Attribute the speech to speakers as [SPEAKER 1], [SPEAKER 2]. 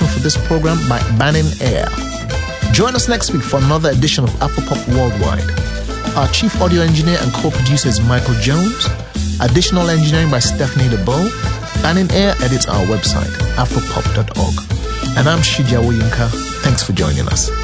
[SPEAKER 1] for this program by Banning Air. Join us next week for another edition of Afropop Worldwide. Our chief audio engineer and co-producer is Michael Jones. Additional engineering by Stephanie DeBow. Banning Air edits our website, afropop.org. And I'm Shija Woyinka. Thanks for joining us.